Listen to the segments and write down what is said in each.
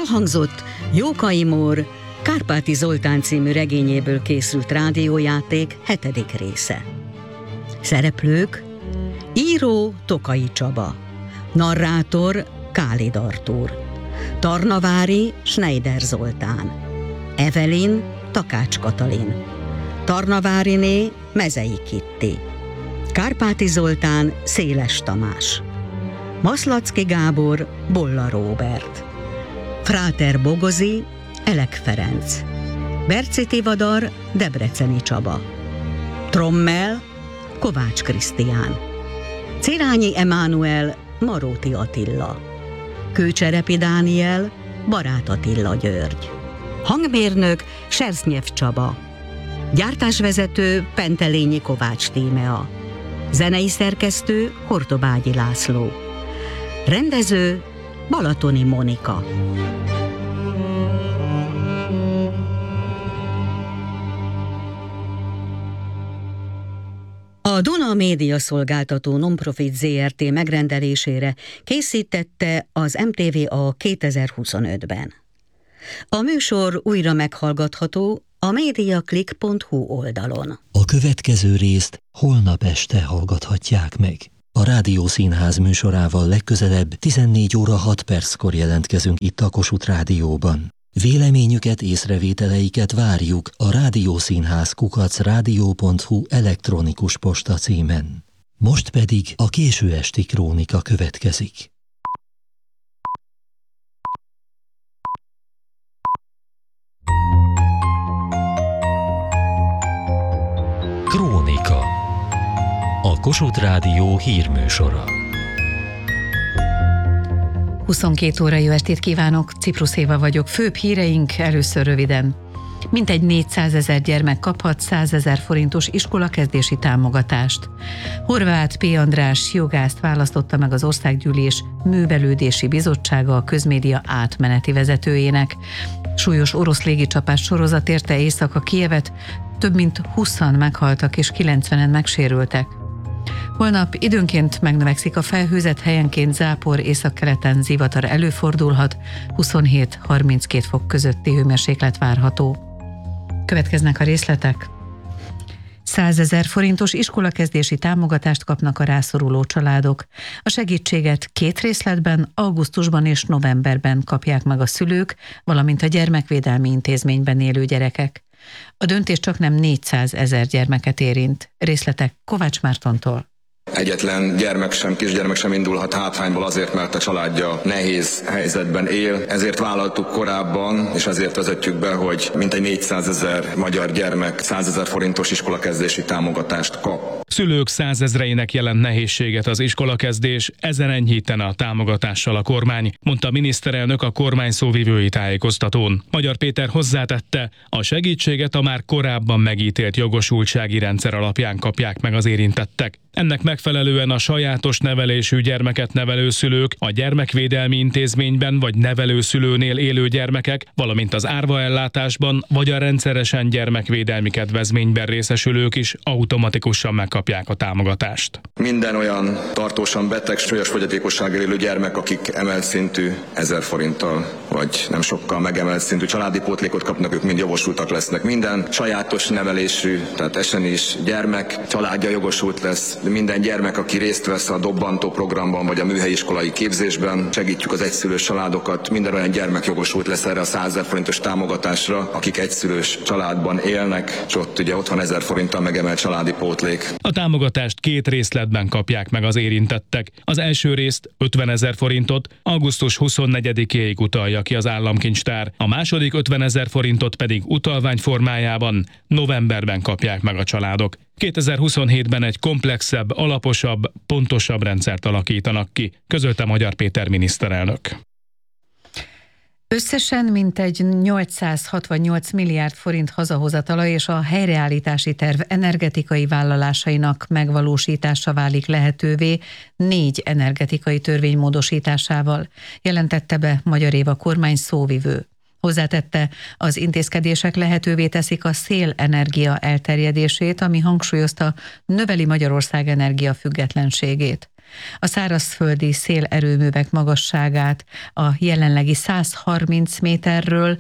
Elhangzott Jókai Mór Kárpáti Zoltán című regényéből készült rádiójáték 7. része. Szereplők: író Tokai Csaba, narrátor Kálid Artúr, Tarnavári Schneider Zoltán, Evelin Takács Katalin, Tarnaváriné Mezei Kitti, Kárpáti Zoltán Széles Tamás, Maszlacki Gábor Bolla Róbert, Fráter Bogozi Elek Ferenc, Berci Tivadar Debreceni Csaba, Trommel Kovács Krisztián, Cirányi Emánuel Maróti Attila, Kőcserepi Dániel Barát Attila György, hangmérnök Sersznyev Csaba, gyártásvezető Pentelényi Kovács Tímea, zenei szerkesztő Hortobágyi László, rendező Balatoni Monika. A Duna Média Szolgáltató Nonprofit Zrt. Megrendelésére készítette az MTVA 2025-ben. A műsor újra meghallgatható a mediaclick.hu oldalon. A következő részt holnap este hallgathatják meg. A Rádiószínház műsorával legközelebb 14 óra 6 perckor jelentkezünk itt a Kossuth Rádióban. Véleményüket, észrevételeiket várjuk a rádiószínház@radio.hu elektronikus posta címen. Most pedig a késő esti krónika következik. Krónika. A Kossuth Rádió hírműsora. 22 óra jó estét kívánok, Ciprus Éva vagyok. Főbb híreink először röviden. Mintegy 400 000 gyermek kaphat 100 000 forintos iskolakezdési támogatást. Horváth P. András jogászt választotta meg az Országgyűlés Művelődési Bizottsága a közmédia átmeneti vezetőjének. Súlyos orosz légicsapás sorozat érte éjszaka Kijevet, több mint 20-an meghaltak és 90-en megsérültek. Holnap időnként megnövekszik a felhőzet, helyenként zápor, északkeleten zivatar előfordulhat, 27-32 fok közötti hőmérséklet várható. Következnek a részletek. 100 000 forintos iskolakezdési támogatást kapnak a rászoruló családok. A segítséget 2 részletben, augusztusban és novemberben kapják meg a szülők, valamint a gyermekvédelmi intézményben élő gyerekek. A döntés csaknem 400 000 gyermeket érint. Részletek Kovács Mártontól. Egyetlen gyermek sem, kisgyermek sem indulhat hátrányból azért, mert a családja nehéz helyzetben él. Ezért vállaltuk korábban, és ezért vezetjük be, hogy mintegy 400 000 magyar gyermek 100 000 forintos iskolakezdési támogatást kap. Szülők 100 000-einek jelent nehézséget az iskolakezdés, ezen enyhítene a támogatással a kormány, mondta a miniszterelnök a kormány szóvivői tájékoztatón. Magyar Péter hozzátette, a segítséget a már korábban megítélt jogosultsági rendszer alapján kapják meg az érintettek. Ennek megfelelően a sajátos nevelésű gyermeket nevelő szülők, a gyermekvédelmi intézményben vagy nevelőszülőnél élő gyermekek, valamint az árvaellátásban vagy a rendszeresen gyermekvédelmi kedvezményben részesülők is automatikusan megkapják a támogatást. Minden olyan tartósan beteg, súlyos fogyatékossággal élő gyermek, akik emelt szintű 1000 forinttal, vagy nem sokkal megemelt szintű családi pótlékot kapnak, ők mind jogosultak lesznek. Minden sajátos nevelésű, tehát esenis gyermek családja jogosult lesz. Minden gyermek, aki részt vesz a dobbantó programban vagy a műhelyiskolai képzésben, segítjük az egyszülős családokat, minden olyan gyermek jogosult lesz erre a 100 000 forintos támogatásra, akik egyszülős családban élnek, és ott van 1000 forinttal megemelt családi pótlék. A támogatást 2 részletben kapják meg az érintettek. Az első részt 50 000 forintot augusztus 24-éig utalja ki az államkincstár, a második 50 000 forintot pedig utalvány formájában novemberben kapják meg a családok. 2027-ben egy komplexebb, alaposabb, pontosabb rendszert alakítanak ki, közölte Magyar Péter miniszterelnök. Összesen mintegy 868 milliárd forint hazahozatala és a helyreállítási terv energetikai vállalásainak megvalósítása válik lehetővé 4 energetikai törvény módosításával, jelentette be Magyar Éva kormány szóvivő. Hozzátette, az intézkedések lehetővé teszik a szélenergia elterjedését, ami hangsúlyozta, növeli Magyarország energiafüggetlenségét. A szárazföldi szélerőművek magasságát a jelenlegi 130 méterről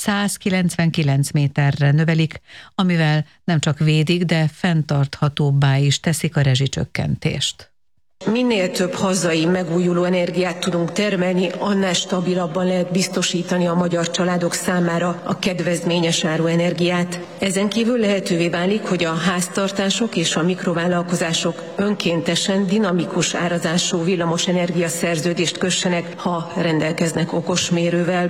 199 méterre növelik, amivel nem csak védik, de fenntarthatóbbá is teszik a rezsicsökkentést. Minél több hazai megújuló energiát tudunk termelni, annál stabilabban lehet biztosítani a magyar családok számára a kedvezményes áru energiát. Ezen kívül lehetővé válik, hogy a háztartások és a mikrovállalkozások önkéntesen dinamikus árazású villamosenergia szerződést kössenek, ha rendelkeznek okosmérővel.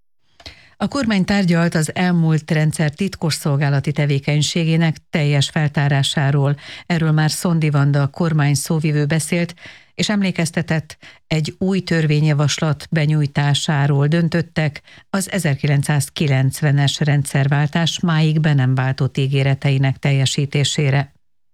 A kormány tárgyalt az elmúlt rendszer titkosszolgálati tevékenységének teljes feltárásáról. Erről már Szondi Vanda kormány szóvivő beszélt, és emlékeztetett, egy új törvényjavaslat benyújtásáról döntöttek az 1990-es rendszerváltás máig be nem váltott ígéreteinek teljesítésére.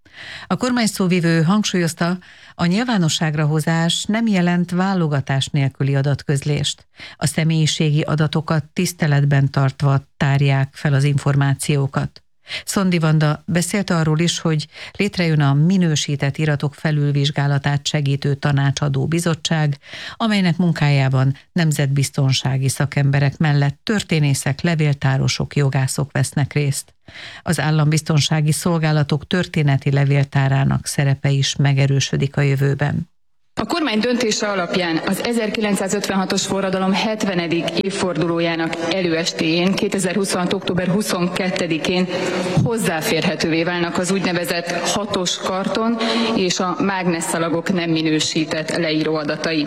A kormány szóvivő hangsúlyozta, a nyilvánosságra hozás nem jelent válogatás nélküli adatközlést. A személyiségi adatokat tiszteletben tartva tárják fel az információkat. Szondi Vanda beszélt arról is, hogy létrejön a minősített iratok felülvizsgálatát segítő tanácsadó bizottság, amelynek munkájában nemzetbiztonsági szakemberek mellett történészek, levéltárosok, jogászok vesznek részt. Az állambiztonsági szolgálatok történeti levéltárának szerepe is megerősödik a jövőben. A kormány döntése alapján az 1956-os forradalom 70. évfordulójának előestéjén, 2026. október 22-én hozzáférhetővé válnak az úgynevezett 6-os karton és a mágnesszalagok nem minősített leíró adatai.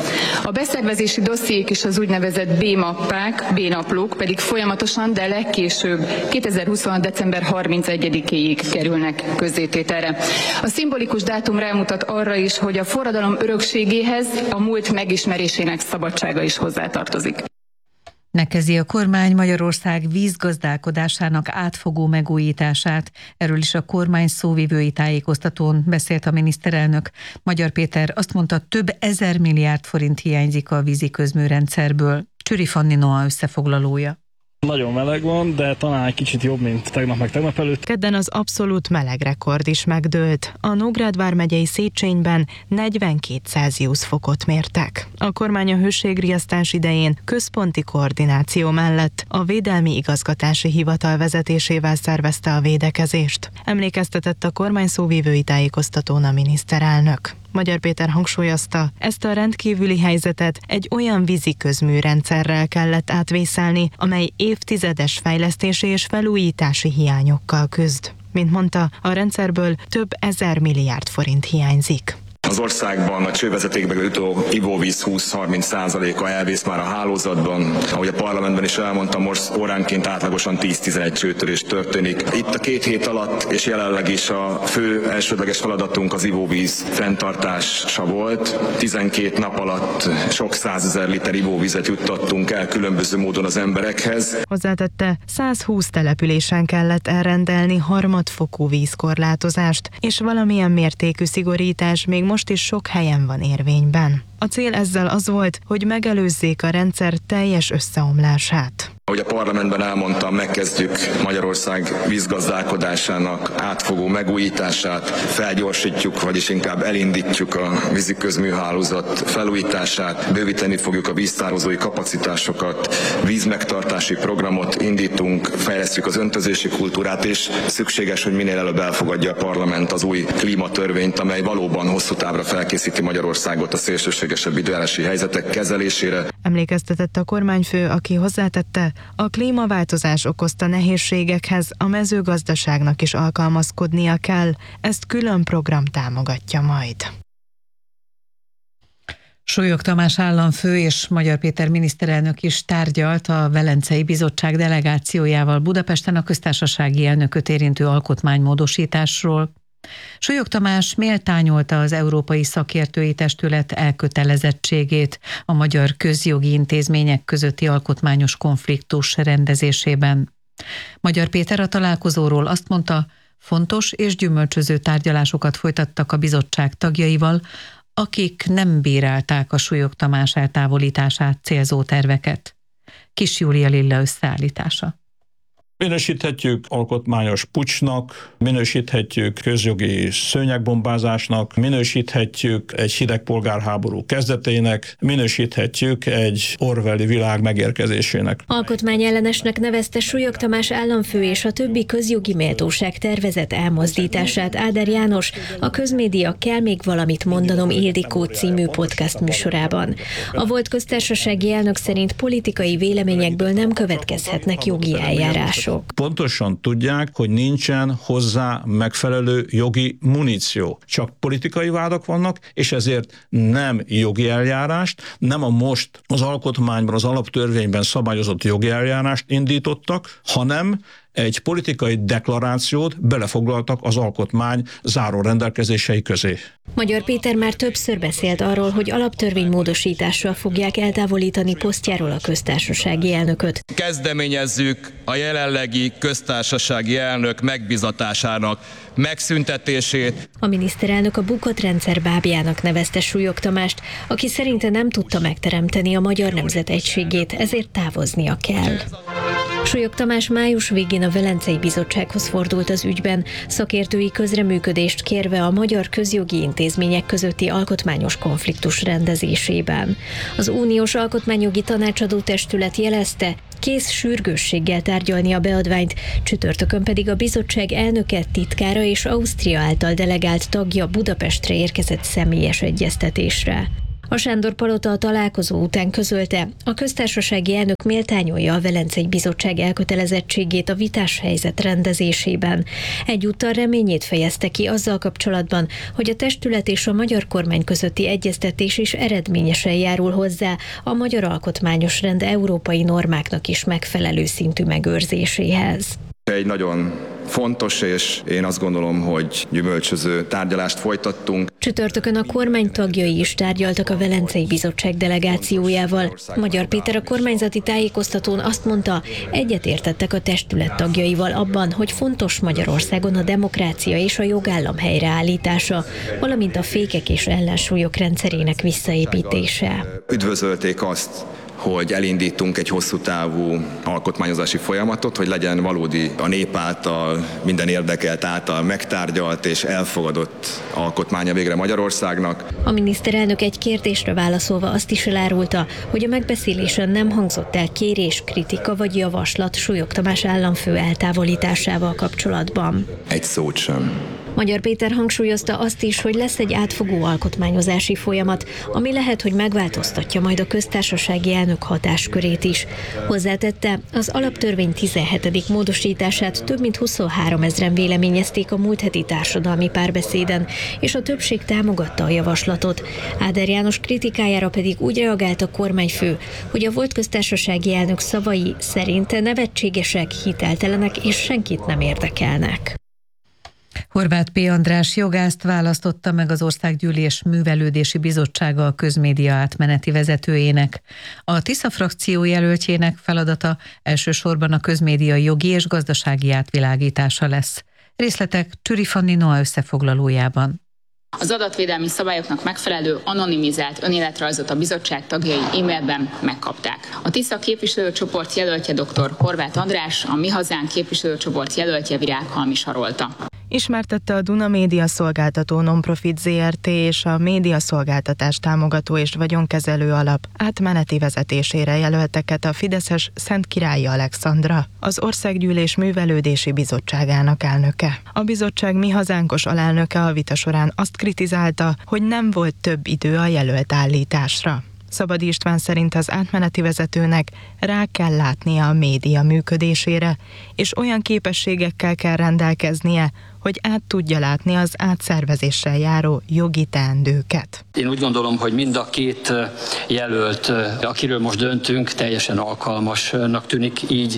A beszervezési dossziék és az úgynevezett B-mappák, B-naplók pedig folyamatosan, de legkésőbb 2026. december 31-éig kerülnek közzétételre. A szimbolikus dátum rámutat arra is, hogy a forradalom örökségéhez a múlt megismerésének szabadsága is hozzátartozik. Megkezdi a kormány Magyarország vízgazdálkodásának átfogó megújítását. Erről is a kormány szóvivői tájékoztatón beszélt a miniszterelnök. Magyar Péter azt mondta, több 1000 milliárd forint hiányzik a vízi közműrendszerből. Csüri Fanni Noa összefoglalója. Nagyon meleg van, de talán egy kicsit jobb, mint tegnap meg tegnap előtt. Kedden az abszolút melegrekord is megdőlt. A Nógrád vármegyei Széchenyiben 42 Celsius fokot mértek. A kormány a hőségriasztás idején központi koordináció mellett a Védelmi Igazgatási Hivatal vezetésével szervezte a védekezést. Emlékeztetett a kormány szóvivői tájékoztatón a miniszterelnök. Magyar Péter hangsúlyozta, ezt a rendkívüli helyzetet egy olyan vízi közműrendszerrel kellett átvészelni, amely évtizedes fejlesztési és felújítási hiányokkal küzd. Mint mondta, a rendszerből több 1000 milliárd forint hiányzik. Az országban a csővezetékbe jutó ivóvíz 20-30%-a elvész már a hálózatban. Ahogy a parlamentben is elmondtam, most óránként átlagosan 10-11 csőtörés történik. Itt a 2 hét alatt és jelenleg is a fő elsődleges feladatunk az ivóvíz fenntartása volt. 12 nap alatt sok 100 000 liter ivóvizet juttattunk el különböző módon az emberekhez. Hozzátette, 120 településen kellett elrendelni harmadfokú vízkorlátozást, és valamilyen mértékű szigorítás még most is sok helyen van érvényben. A cél ezzel az volt, hogy megelőzzék a rendszer teljes összeomlását. Ahogy a parlamentben elmondtam, megkezdjük Magyarország vízgazdálkodásának átfogó megújítását, felgyorsítjuk, vagyis inkább elindítjuk a víziközműhálózat felújítását, bővíteni fogjuk a víztározói kapacitásokat, vízmegtartási programot indítunk, fejlesztjük az öntözési kultúrát, és szükséges, hogy minél előbb elfogadja a parlament az új klímatörvényt, amely valóban hosszú távra felkészíti Magyarországot a szélsőségesebb időjárási helyzetek kezelésére. Emlékeztetett a kormányfő, aki hozzátette, a klímaváltozás okozta nehézségekhez a mezőgazdaságnak is alkalmazkodnia kell, ezt külön program támogatja majd. Súlyog Tamás államfő és Magyar Péter miniszterelnök is tárgyalt a Velencei Bizottság delegációjával Budapesten a köztársasági elnököt érintő alkotmánymódosításról. Súlyog Tamás méltányolta az Európai Szakértői Testület elkötelezettségét a magyar közjogi intézmények közötti alkotmányos konfliktus rendezésében. Magyar Péter a találkozóról azt mondta, fontos és gyümölcsöző tárgyalásokat folytattak a bizottság tagjaival, akik nem bírálták a Súlyog Tamás eltávolítását célzó terveket. Kis Júlia Lilla összeállítása. Minősíthetjük alkotmányos puccsnak, minősíthetjük közjogi szőnyegbombázásnak, minősíthetjük egy hideg polgárháború kezdetének, minősíthetjük egy orwelli világ megérkezésének. Alkotmányellenesnek nevezte Súlyog Tamás államfő és a többi közjogi méltóság tervezett elmozdítását Áder János a Közmédia Kell még valamit mondanom Ildikó című podcast műsorában. A volt köztársasági elnök szerint politikai véleményekből nem következhetnek jogi eljárások. Pontosan tudják, hogy nincsen hozzá megfelelő jogi muníció. Csak politikai vádak vannak, és ezért nem jogi eljárást, nem a most az alkotmányban, az alaptörvényben szabályozott jogi eljárást indítottak, hanem egy politikai deklarációt belefoglaltak az alkotmány záró rendelkezései közé. Magyar Péter már többször beszélt arról, hogy alaptörvénymódosítással fogják eltávolítani posztjáról a köztársasági elnököt. Kezdeményezzük a jelenlegi köztársasági elnök megbizatásának megszüntetését. A miniszterelnök a bukott rendszer bábjának nevezte Súlyog Tamást, aki szerinte nem tudta megteremteni a magyar nemzet egységét, ezért távoznia kell. Súlyog Tamás május végén a Velencei Bizottsághoz fordult az ügyben, szakértői közreműködést kérve a magyar közjogi intézmények közötti alkotmányos konfliktus rendezésében. Az Uniós Alkotmányjogi Tanácsadó Testület jelezte, kész sürgősséggel tárgyalni a beadványt, csütörtökön pedig a bizottság elnöke, titkára és Ausztria által delegált tagja Budapestre érkezett személyes egyeztetésre. A Sándor-palota a találkozó után közölte, a köztársasági elnök méltányolja a Velencei Bizottság elkötelezettségét a vitás helyzet rendezésében. Egyúttal reményét fejezte ki azzal kapcsolatban, hogy a testület és a magyar kormány közötti egyeztetés is eredményesen járul hozzá a magyar alkotmányos rend európai normáknak is megfelelő szintű megőrzéséhez. Egy nagyon fontos, és én azt gondolom, hogy gyümölcsöző tárgyalást folytattunk. Csütörtökön a kormány tagjai is tárgyaltak a Velencei Bizottság delegációjával. Magyar Péter a kormányzati tájékoztatón azt mondta, egyetértettek a testület tagjaival abban, hogy fontos Magyarországon a demokrácia és a jogállam helyreállítása, valamint a fékek és ellensúlyok rendszerének visszaépítése. Üdvözölték azt, hogy elindítunk egy hosszú távú alkotmányozási folyamatot, hogy legyen valódi a nép által, minden érdekelt által megtárgyalt és elfogadott alkotmánya végre Magyarországnak. A miniszterelnök egy kérdésre válaszolva azt is elárulta, hogy a megbeszélésen nem hangzott el kérés, kritika vagy javaslat Súlyog Tamás államfő eltávolításával kapcsolatban. Egy szót sem. Magyar Péter hangsúlyozta azt is, hogy lesz egy átfogó alkotmányozási folyamat, ami lehet, hogy megváltoztatja majd a köztársasági elnök hatáskörét is. Hozzátette, az alaptörvény 17. módosítását több mint 23 000 véleményezték a múlt heti társadalmi párbeszéden, és a többség támogatta a javaslatot. Áder János kritikájára pedig úgy reagált a kormányfő, hogy a volt köztársasági elnök szavai szerint nevetségesek, hiteltelenek és senkit nem érdekelnek. Horváth P. András jogászt választotta meg az Országgyűlés Művelődési Bizottsága a közmédia átmeneti vezetőjének. A Tisza frakció jelöltjének feladata elsősorban a közmédia jogi és gazdasági átvilágítása lesz. Részletek Türi Fanni Noa összefoglalójában. Az adatvédelmi szabályoknak megfelelő anonimizált önéletrajzot a bizottság tagjai e-mailben megkapták. A Tisza képviselőcsoport jelöltje dr. Horváth András, a Mi Hazánk képviselőcsoport jelöltje Virághalmi Sarolta. Ismertette a Duna Média Szolgáltató Nonprofit Zrt. És a médiaszolgáltatás támogató és vagyonkezelő alap átmeneti vezetésére jelölteket a fideszes Szentkirályi Alexandra, az Országgyűlés Művelődési Bizottságának elnöke. A bizottság Mi Hazánkos alelnöke a vita során azt kritizálta, hogy nem volt több idő a jelölt állításra. Szabadi István szerint az átmeneti vezetőnek rá kell látnia a média működésére, és olyan képességekkel kell rendelkeznie, hogy át tudja látni az átszervezéssel járó jogi teendőket. Én úgy gondolom, hogy mind a két jelölt, akiről most döntünk, teljesen alkalmasnak tűnik így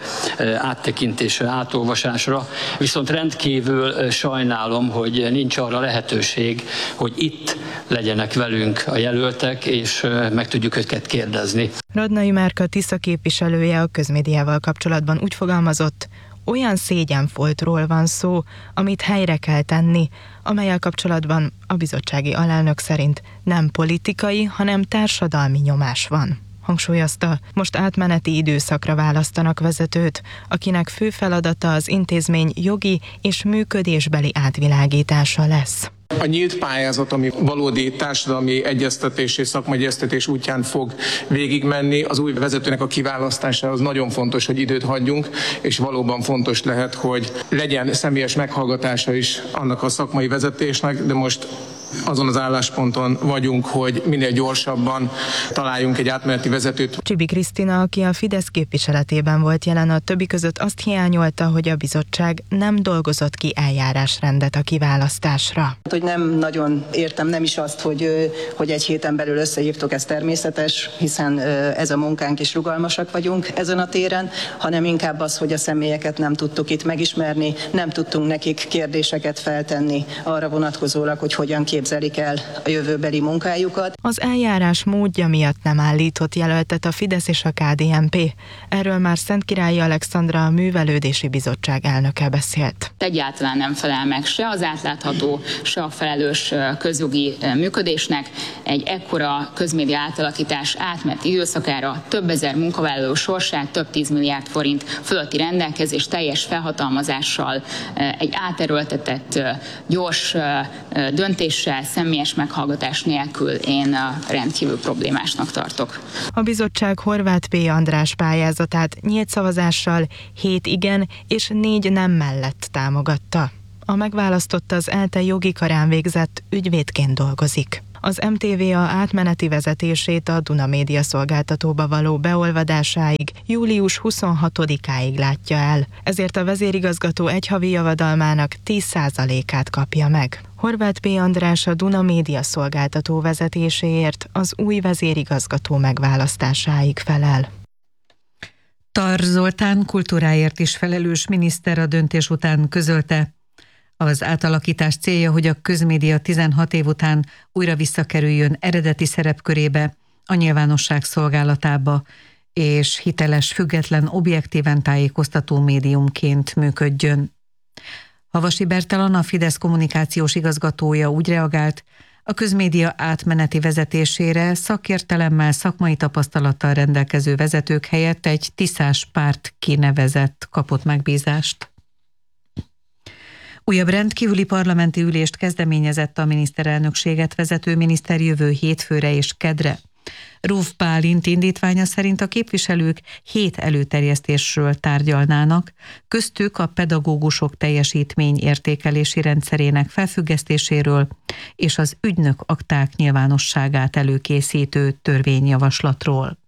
áttekintésre, átolvasásra. Viszont rendkívül sajnálom, hogy nincs arra lehetőség, hogy itt legyenek velünk a jelöltek, és meg tudjuk őket kérdezni. Radnai Márka Tisza képviselője a közmédiával kapcsolatban úgy fogalmazott, olyan szégyenfoltról van szó, amit helyre kell tenni, amellyel kapcsolatban a bizottsági alelnök szerint nem politikai, hanem társadalmi nyomás van. hangsúlyozta. Most átmeneti időszakra választanak vezetőt, akinek fő feladata az intézmény jogi és működésbeli átvilágítása lesz. A nyílt pályázat, ami valódi társadalmi egyeztetés és szakmai egyeztetés útján fog végigmenni, az új vezetőnek a kiválasztásához nagyon fontos, hogy időt hagyjunk, és valóban fontos lehet, hogy legyen személyes meghallgatása is annak a szakmai vezetésnek, de most azon az állásponton vagyunk, hogy minél gyorsabban találjunk egy átmeneti vezetőt. Csibi Krisztina, aki a Fidesz képviseletében volt jelen, a többi között azt hiányolta, hogy a bizottság nem dolgozott ki eljárásrendet a kiválasztásra. Hogy nem nagyon értem, nem is azt, hogy egy héten belül összehívtok, ez természetes, hiszen ez a munkánk és rugalmasak vagyunk ezen a téren, hanem inkább az, hogy a személyeket nem tudtuk itt megismerni, nem tudtunk nekik kérdéseket feltenni arra vonatkozólag, hogy hogyan képzelik el a jövőbeli munkájukat. Az eljárás módja miatt nem állított jelöltet a Fidesz és a KDNP. Erről már Szentkirályi Alexandra, a Művelődési Bizottság elnöke beszélt. Egyáltalán nem felel meg se az átlátható, se a felelős közjogi működésnek. Egy ekkora közmédia átalakítás átmeneti időszakára több ezer munkavállaló sorsát, több 10 milliárd forint fölötti rendelkezés teljes felhatalmazással, egy áterőltetett gyors döntéssel, személyes meghallgatás nélkül én rendkívül problémásnak tartok. A bizottság Horváth P. András pályázatát nyílt szavazással 7 igen és 4 nem mellett támogatta. A megválasztott az ELTE jogi karán végzett ügyvédként dolgozik. Az MTVA átmeneti vezetését a Duna Média szolgáltatóba való beolvadásáig július 26-áig látja el, ezért a vezérigazgató egy havi javadalmának 10%-át kapja meg. Horváth P. András a Duna Média szolgáltató vezetéséért az új vezérigazgató megválasztásáig felel. Tar Zoltán kultúráért is felelős miniszter a döntés után közölte, az átalakítás célja, hogy a közmédia 16 év után újra visszakerüljön eredeti szerepkörébe, a nyilvánosság szolgálatába, és hiteles, független, objektíven tájékoztató médiumként működjön. Havasi Bertalan, a Fidesz kommunikációs igazgatója úgy reagált, a közmédia átmeneti vezetésére szakértelemmel, szakmai tapasztalattal rendelkező vezetők helyett egy tiszás párt kinevezett kapott megbízást. Újabb rendkívüli parlamenti ülést kezdeményezett a miniszterelnökséget vezető miniszter jövő hétfőre és kedre. Róf Bálint indítványa szerint a képviselők 7 előterjesztésről tárgyalnának, köztük a pedagógusok teljesítmény értékelési rendszerének felfüggesztéséről és az ügynök akták nyilvánosságát előkészítő törvényjavaslatról.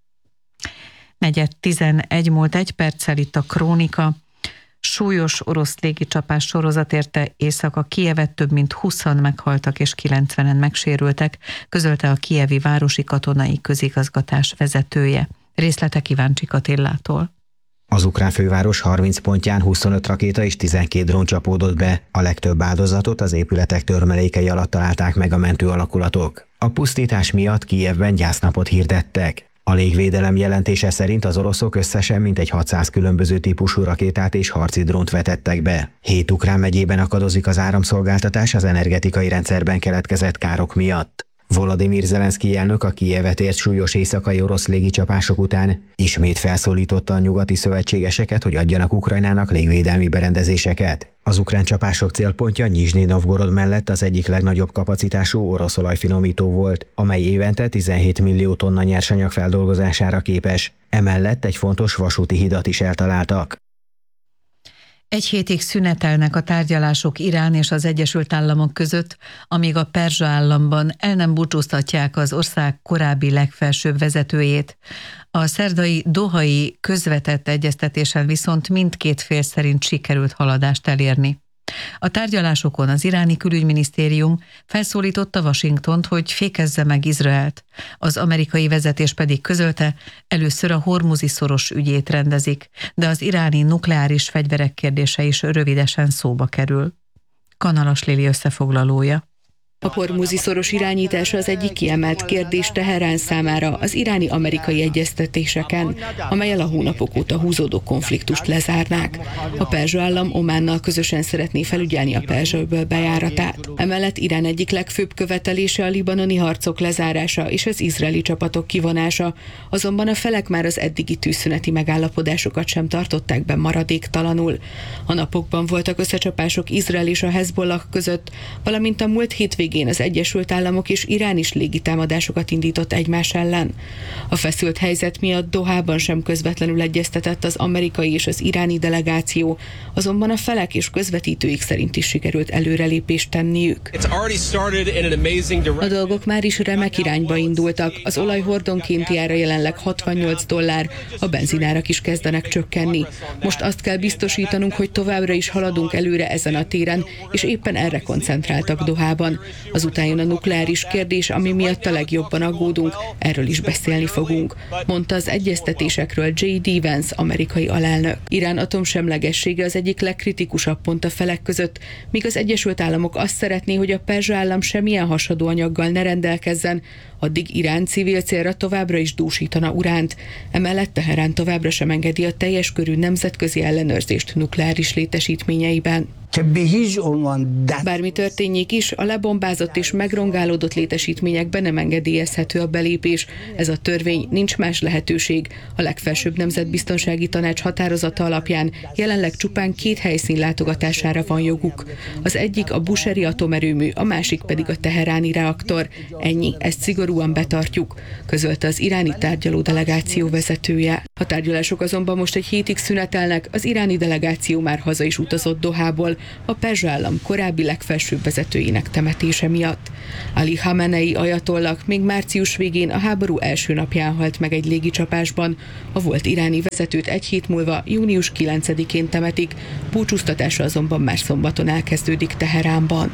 4:11 múlt 1 perccel itt a Krónika. Súlyos orosz légicsapás sorozat érte éjszaka Kijevet, több mint 20-an meghaltak és 90-en megsérültek, közölte a kijevi városi katonai közigazgatás vezetője. Részletek Iváncsik Attillától. Az ukrán főváros 30 pontján 25 rakéta és 12 drón csapódott be. A legtöbb áldozatot az épületek törmelékei alatt találták meg a mentő alakulatok. A pusztítás miatt Kijevben gyásznapot hirdettek. A légvédelem jelentése szerint az oroszok összesen mintegy 600 különböző típusú rakétát és harci drónt vetettek be. 7 ukrán megyében akadozik az áramszolgáltatás az energetikai rendszerben keletkezett károk miatt. Volodymyr Zelenszkij elnök a Kijevet ért súlyos éjszakai orosz légicsapások után ismét felszólította a nyugati szövetségeseket, hogy adjanak Ukrajnának légvédelmi berendezéseket. Az ukrán csapások célpontja Nyizsnyi Novgorod mellett az egyik legnagyobb kapacitású orosz olajfinomító volt, amely évente 17 millió tonna nyersanyag feldolgozására képes. Emellett egy fontos vasúti hidat is eltaláltak. 1 hétig szünetelnek a tárgyalások Irán és az Egyesült Államok között, amíg a Perzsa államban el nem búcsúztatják az ország korábbi legfelsőbb vezetőjét. A szerdai dohai közvetett egyeztetésen viszont mindkét fél szerint sikerült haladást elérni. A tárgyalásokon az iráni külügyminisztérium felszólította Washingtont, hogy fékezze meg Izraelt. Az amerikai vezetés pedig közölte, először a Hormuzi-szoros ügyét rendezik, de az iráni nukleáris fegyverek kérdése is rövidesen szóba kerül. Kanalas Lili összefoglalója. A Hormuzi szoros irányítása az egyik kiemelt kérdés Teherán számára az iráni-amerikai egyeztetéseken, amellyel a hónapok óta húzódó konfliktust lezárnák. A perzsa állam Ománnal közösen szeretné felügyelni a Perzsa-öböl bejáratát. Emellett Irán egyik legfőbb követelése a libanoni harcok lezárása és az izraeli csapatok kivonása, azonban a felek már az eddigi tűzszüneti megállapodásokat sem tartották be maradéktalanul. A napokban voltak összecsapások Izrael és a Hezbollah között, valamint a múlt hétvégén az Egyesült Államok és Irán is légitámadásokat indított egymás ellen. A feszült helyzet miatt Dohában sem közvetlenül egyeztetett az amerikai és az iráni delegáció, azonban a felek és közvetítőik szerint is sikerült előrelépést tenniük. A dolgok már is remek irányba indultak, az olaj hordonkénti ára jelenleg $68, a benzinárak is kezdenek csökkenni. Most azt kell biztosítanunk, hogy továbbra is haladunk előre ezen a téren, és éppen erre koncentráltak Dohában. Azután jön a nukleáris kérdés, ami miatt a legjobban aggódunk, erről is beszélni fogunk, mondta az egyeztetésekről J.D. Vance amerikai alelnök. Irán atomsemlegessége az egyik legkritikusabb pont a felek között, míg az Egyesült Államok azt szeretné, hogy a perzsa állam semmilyen hasadó anyaggal ne rendelkezzen, addig Irán civil célra továbbra is dúsítana uránt. Emellett Teherán továbbra sem engedi a teljes körű nemzetközi ellenőrzést nukleáris létesítményeiben. Bármi történjék is, a lebombázott és megrongálódott létesítményekben nem engedélyezhető a belépés. Ez a törvény, nincs más lehetőség. A legfelsőbb nemzetbiztonsági tanács határozata alapján jelenleg csupán 2 helyszín látogatására van joguk. Az egyik a Busheri atomerőmű, a másik pedig a teheráni reaktor. Ennyi, ezt szigorúan betartjuk, közölte az iráni tárgyaló delegáció vezetője. A tárgyalások azonban most egy hétig szünetelnek, az iráni delegáció már haza is utazott Dohából, a perzsa állam korábbi legfelsőbb vezetőinek temetése miatt. Ali Khamenei ajatollah még március végén a háború első napján halt meg egy légicsapásban. A volt iráni vezetőt egy hét múlva, június 9-én temetik, búcsúztatása azonban már szombaton elkezdődik Teheránban.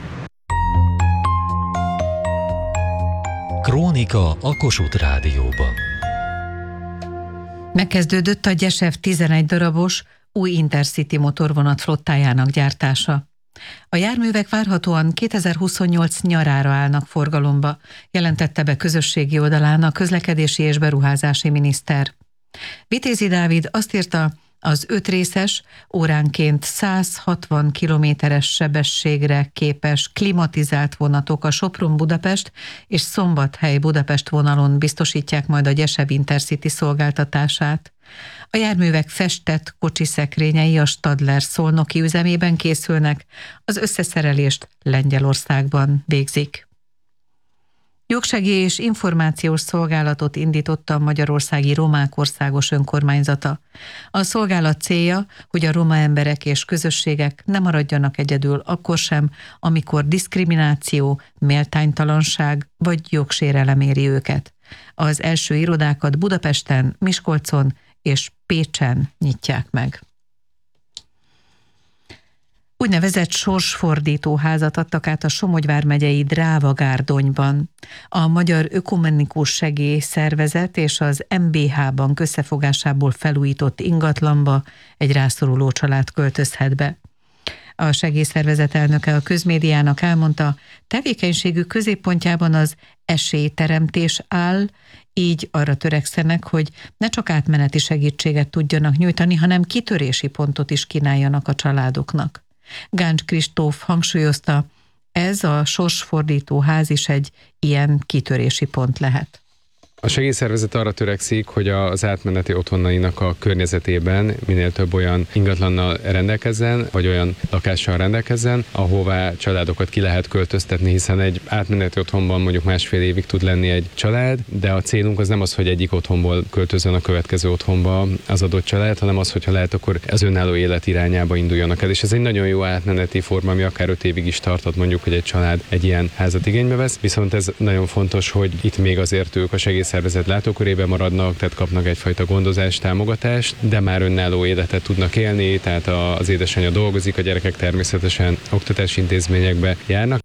Krónika a Kossuth Rádióban. Megkezdődött a Gyesev 11 darabos új Intercity motorvonat flottájának gyártása. A járművek várhatóan 2028 nyarára állnak forgalomba, jelentette be közösségi oldalán a közlekedési és beruházási miniszter. Vitézi Dávid azt írta, az 5 részes, óránként 160 kilométeres sebességre képes klimatizált vonatok a Sopron-Budapest és Szombathely-Budapest vonalon biztosítják majd a Gyesev Intercity szolgáltatását. A járművek festett kocsiszekrényei a Stadler szolnoki üzemében készülnek, az összeszerelést Lengyelországban végzik. Jogsegély és információs szolgálatot indította a Magyarországi Romák Országos Önkormányzata. A szolgálat célja, hogy a roma emberek és közösségek ne maradjanak egyedül akkor sem, amikor diszkrimináció, méltánytalanság vagy jogsérelem éri őket. Az első irodákat Budapesten, Miskolcon és Pécsen nyitják meg. Úgynevezett sorsfordító házat adtak át a Somogy vármegyei Drávagárdonyban. A Magyar Ökumenikus Segélyszervezet és az MBH-bank összefogásából felújított ingatlanba egy rászoruló család költözhet be. A segélyszervezet elnöke a közmédiának elmondta, tevékenységük középpontjában az esélyteremtés áll, így arra törekszenek, hogy ne csak átmeneti segítséget tudjanak nyújtani, hanem kitörési pontot is kínáljanak a családoknak. Gáncs Kristóf hangsúlyozta, ez a sorsfordító ház is egy ilyen kitörési pont lehet. A segélyszervezet arra törekszik, hogy az átmeneti otthonainak a környezetében minél több olyan ingatlannal rendelkezzen, vagy olyan lakással rendelkezzen, ahová családokat ki lehet költöztetni, hiszen egy átmeneti otthonban mondjuk 1,5 évig tud lenni egy család, de a célunk az nem az, hogy egyik otthonból költözzön a következő otthonba az adott család, hanem az, hogyha lehet, akkor az önálló élet irányába induljanak el. És ez egy nagyon jó átmeneti forma, ami akár 5 évig is tarthat, mondjuk, hogy egy család egy ilyen házat igénybe vesz. Viszont ez nagyon fontos, hogy itt még azért ők a segélyszervezet látókörében maradnak, tehát kapnak egyfajta gondozást, támogatást, de már önálló életet tudnak élni, tehát az édesanyja dolgozik, a gyerekek természetesen oktatási intézményekbe járnak.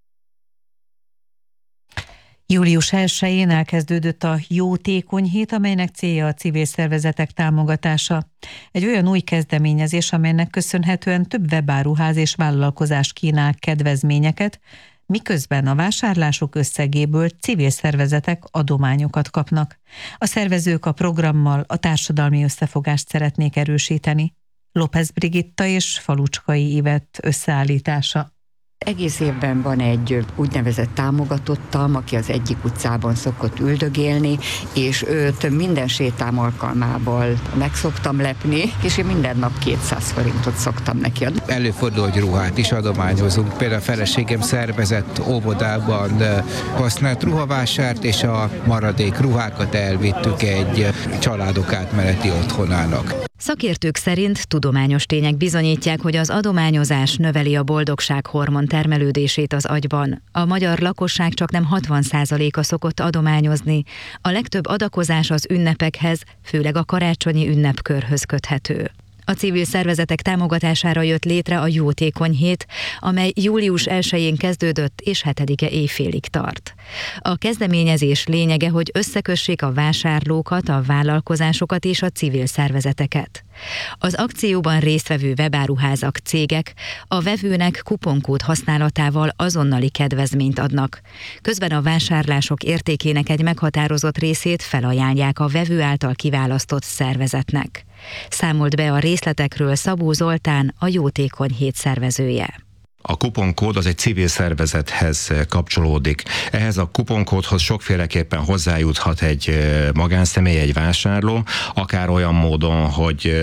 Július 1-én elkezdődött a Jótékony Hét, amelynek célja a civil szervezetek támogatása. Egy olyan új kezdeményezés, amelynek köszönhetően több webáruház és vállalkozás kínál kedvezményeket, miközben a vásárlások összegéből civil szervezetek adományokat kapnak. A szervezők a programmal a társadalmi összefogást szeretnék erősíteni. López Brigitta és Falucskai Ivett összeállítása. Egész évben van egy úgynevezett támogatottam, aki az egyik utcában szokott üldögélni, és őt minden sétám alkalmával meg szoktam lepni, és én minden nap 200 forintot szoktam neki adni. Előfordul, hogy ruhát is adományozunk. Például a feleségem szervezett óvodában használt ruhavásárt, és a maradék ruhákat elvittük egy családok átmeneti otthonának. Szakértők szerint tudományos tények bizonyítják, hogy az adományozás növeli a boldogság hormon termelődését az agyban. A magyar lakosság csaknem 60%-a szokott adományozni. A legtöbb adakozás az ünnepekhez, főleg a karácsonyi ünnepkörhöz köthető. A civil szervezetek támogatására jött létre a Jótékony Hét, amely július 1-én kezdődött és 7-e éjfélig tart. A kezdeményezés lényege, hogy összekössék a vásárlókat, a vállalkozásokat és a civil szervezeteket. Az akcióban résztvevő webáruházak, cégek a vevőnek kuponkód használatával azonnali kedvezményt adnak. Közben a vásárlások értékének egy meghatározott részét felajánlják a vevő által kiválasztott szervezetnek. Számolt be a részletekről Szabó Zoltán, a Jótékony Hét szervezője. A kuponkód az egy civil szervezethez kapcsolódik. Ehhez a kuponkódhoz sokféleképpen hozzájuthat egy magánszemély, egy vásárló, akár olyan módon, hogy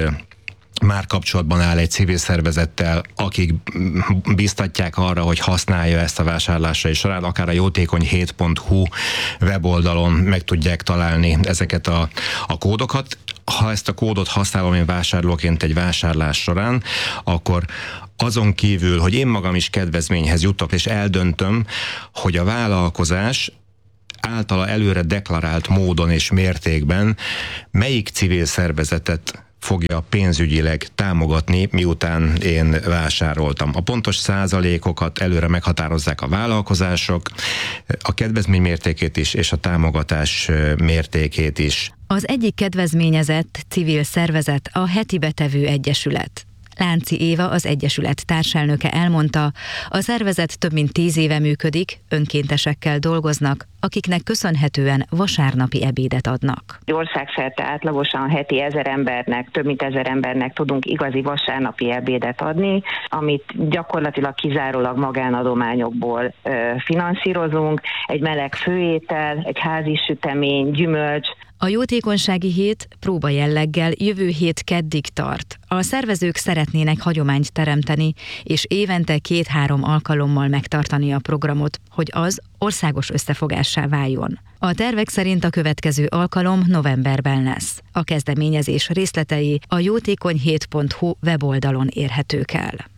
már kapcsolatban áll egy civil szervezettel, akik biztatják arra, hogy használja ezt a vásárlásai során, akár a jótékonyhét.hu weboldalon meg tudják találni ezeket a kódokat. Ha ezt a kódot használom én vásárlóként egy vásárlás során, akkor azon kívül, hogy én magam is kedvezményhez jutok, és eldöntöm, hogy a vállalkozás általa előre deklarált módon és mértékben melyik civil szervezetet fogja pénzügyileg támogatni, miután én vásároltam. A pontos százalékokat előre meghatározzák a vállalkozások, a kedvezmény mértékét is, és a támogatás mértékét is. Az egyik kedvezményezett civil szervezet a Heti Betevő Egyesület. Lánci Éva, az egyesület társelnöke elmondta, a szervezet több mint 10 éve működik, önkéntesekkel dolgoznak, akiknek köszönhetően vasárnapi ebédet adnak. Országszerte átlagosan heti 1000 embernek, több mint 1000 embernek tudunk igazi vasárnapi ebédet adni, amit gyakorlatilag kizárólag magánadományokból finanszírozunk, egy meleg főétel, egy házi sütemény, gyümölcs. A jótékonysági hét próba jelleggel jövő hét keddig tart. A szervezők szeretnének hagyományt teremteni, és évente 2-3 alkalommal megtartani a programot, hogy az országos összefogássá váljon. A tervek szerint a következő alkalom novemberben lesz. A kezdeményezés részletei a jótékonyhét.hu weboldalon érhetők el.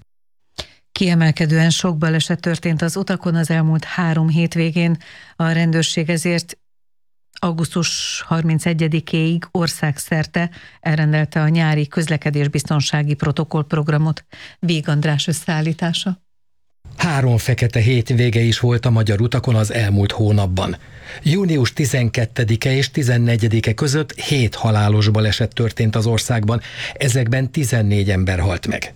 Kiemelkedően sok baleset történt az utakon az elmúlt 3 hétvégén. A rendőrség ezért augusztus 31-éig országszerte elrendelte a nyári közlekedésbiztonsági protokollprogramot. Víg András összeállítása. 3 fekete hétvége is volt a magyar utakon az elmúlt hónapban. Június 12-e és 14-e között 7 halálos baleset történt az országban, ezekben 14 ember halt meg.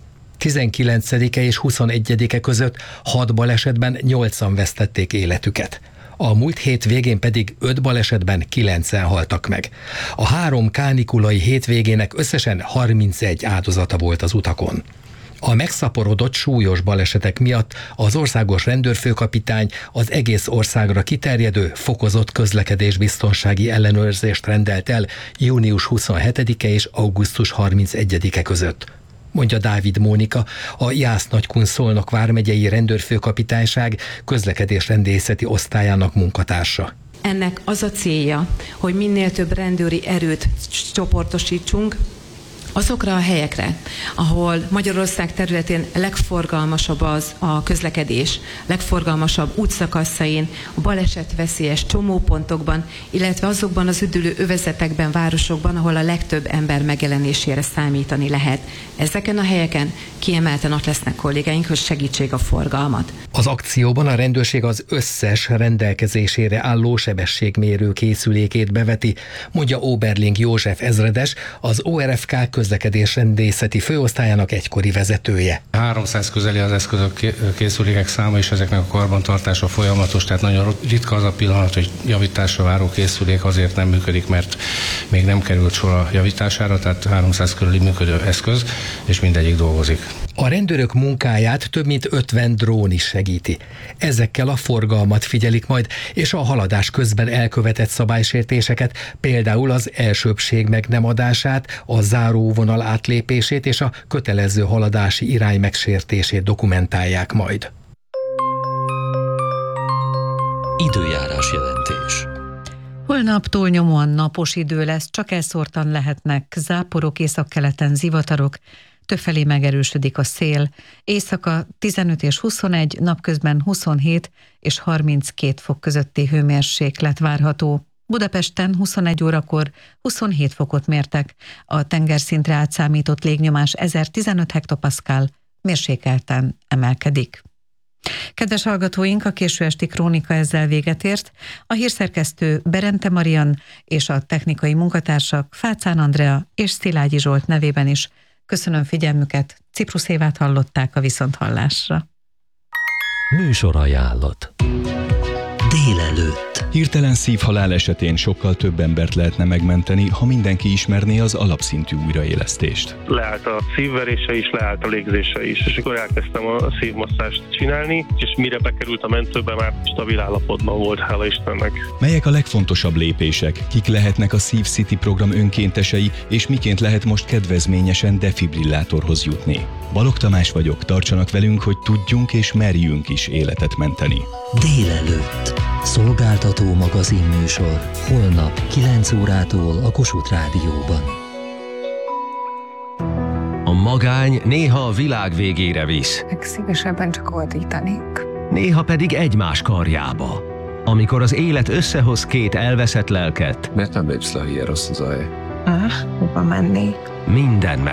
19-e és 21-e között 6 balesetben 8-an vesztették életüket. A múlt hét végén pedig 5 balesetben 9-en haltak meg. A 3 kánikulai hétvégének összesen 31 áldozata volt az utakon. A megszaporodott súlyos balesetek miatt az országos rendőrfőkapitány az egész országra kiterjedő fokozott közlekedésbiztonsági ellenőrzést rendelt el június 27-e és augusztus 31-e között, mondja Dávid Mónika, a Jász-Nagykun-Szolnok vármegyei rendőrfőkapitányság közlekedésrendészeti osztályának munkatársa. Ennek az a célja, hogy minél több rendőri erőt csoportosítsunk azokra a helyekre, ahol Magyarország területén legforgalmasabb az a közlekedés, legforgalmasabb útszakaszain, a balesetveszélyes csomópontokban, illetve azokban az üdülő övezetekben, városokban, ahol a legtöbb ember megjelenésére számítani lehet. Ezeken a helyeken kiemelten ott lesznek kollégáink, hogy segítsék a forgalmat. Az akcióban a rendőrség az összes rendelkezésére álló sebességmérő készülékét beveti, mondja Oberling József ezredes, az ORFK közlekedés rendészeti főosztályának egykori vezetője. 300 közeli az eszközök, készülékek száma, és ezeknek a karbantartása folyamatos, tehát nagyon ritka az a pillanat, hogy javításra váró készülék azért nem működik, mert még nem került sor a javítására, tehát 300 körüli működő eszköz, és mindegyik dolgozik. A rendőrök munkáját több mint 50 drón is segíti. Ezekkel a forgalmat figyelik majd, és a haladás közben elkövetett szabálysértéseket, például az elsőbbség meg nem adását, a záróvonal átlépését és a kötelező haladási irány megsértését dokumentálják majd. Időjárás jelentés. Holnap túlnyomóan napos idő lesz, csak elszórtan lehetnek záporok, északkeleten zivatarok, többfelé megerősödik a szél, éjszaka 15 és 21, napközben 27 és 32 fok közötti hőmérséklet várható. Budapesten 21 órakor 27 fokot mértek, a tengerszintre átszámított légnyomás 1015 hektopaszkál, mérsékelten emelkedik. Kedves hallgatóink, a késő esti krónika ezzel véget ért. A hírszerkesztő Berente Marian és a technikai munkatársak Fácán Andrea és Szilágyi Zsolt nevében is köszönöm figyelmüket, Ciprusz Évát hallották a viszonthallásra. Műsorajánlat. Délelőtt. Hirtelen szívhalál esetén sokkal több embert lehetne megmenteni, ha mindenki ismerné az alapszintű újraélesztést. Leállt a szívverése is, leállt a légzése is, és akkor elkezdtem a szívmasszást csinálni, és mire bekerült a mentőbe, már stabil állapotban volt, hála Istennek. Melyek a legfontosabb lépések? Kik lehetnek a Szív City program önkéntesei, és miként lehet most kedvezményesen defibrillátorhoz jutni? Balogh Tamás vagyok, tartsanak velünk, hogy tudjunk és merjünk is életet menteni. Délelőtt. Szolgáltató magazinműsor. Holnap 9 órától a Kossuth Rádióban. A magány néha a világ végére visz. Szívesebben csak ordítanék. Néha pedig egymás karjába. Amikor az élet összehoz két elveszett lelket. Miért nem lépsz le, ha ilyen rossz a zaj? Hova mennék? Minden